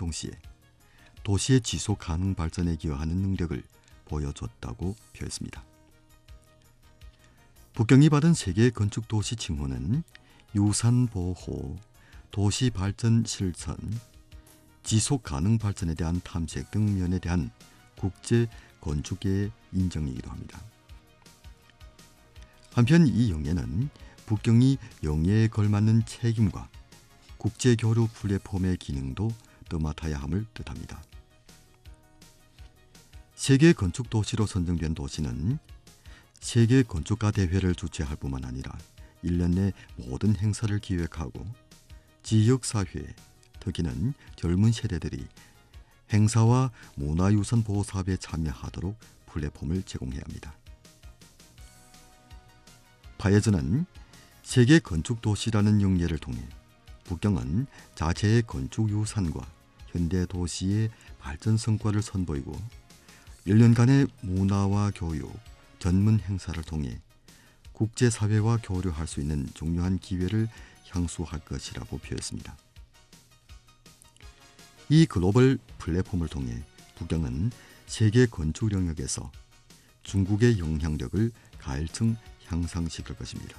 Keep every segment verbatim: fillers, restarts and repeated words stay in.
동시에 도시의 지속 가능 발전에 기여하는 능력을 보여줬다고 표했습니다. 북경이 받은 세계 건축 도시 칭호는 유산 보호, 도시 발전 실천, 지속 가능 발전에 대한 탐색 등 면에 대한 국제 건축계의 인정이기도 합니다. 한편 이 영예는 북경이 영예에 걸맞는 책임과 국제 교류 플랫폼의 기능도 떠맡아야 함을 뜻합니다. 세계 건축 도시로 선정된 도시는 세계 건축가 대회를 주최할 뿐만 아니라 일 년 내 모든 행사를 기획하고 지역사회, 특히는 젊은 세대들이 행사와 문화유산 보호 사업에 참여하도록 플랫폼을 제공해야 합니다. 파예즈는 세계 건축 도시라는 영예를 통해 북경은 자체의 건축 유산과 현대 도시의 발전 성과를 선보이고 일 년간의 문화와 교육, 전문 행사를 통해 국제사회와 교류할 수 있는 중요한 기회를 향수할 것이라고 표했습니다. 이 글로벌 플랫폼을 통해 북경은 세계 건축 영역에서 중국의 영향력을 가일층 향상시킬 것입니다.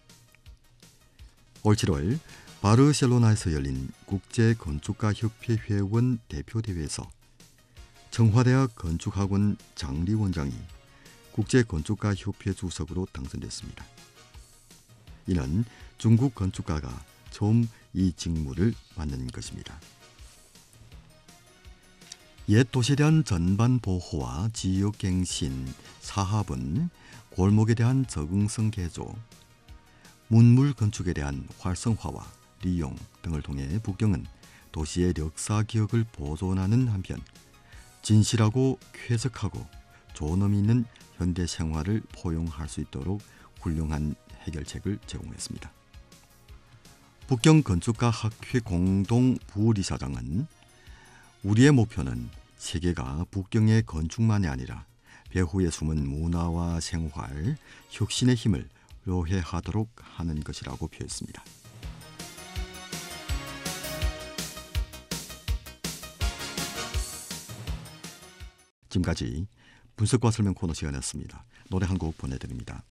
올 칠월 바르셀로나에서 열린 국제건축가협회 회원 대표대회에서 청와대학 건축학원 장리 원장이 국제건축가협회 주석으로 당선됐습니다. 이는 중국 건축가가 처음 이 직무를 맡는 것입니다. 옛 도시에 대한 전반 보호와 지역갱신, 사합은 골목에 대한 적응성 개조, 문물 건축에 대한 활성화와 리용 등을 통해 북경은 도시의 역사 기억을 보존하는 한편 진실하고 쾌적하고 좋은 의미 있는 현대 생활을 포용할 수 있도록 훌륭한 해결책을 제공했습니다. 북경 건축가 학회 공동 부이사장은 우리의 목표는 세계가 북경의 건축만이 아니라 배후에 숨은 문화와 생활, 혁신의 힘을 요해하도록 하는 것이라고 표했습니다. 지금까지 분석과 설명 코너 시간이었습니다. 노래 한 곡 보내드립니다.